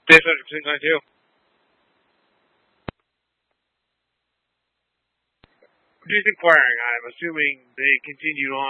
That's 100% too. Just inquiring. I'm assuming they continued on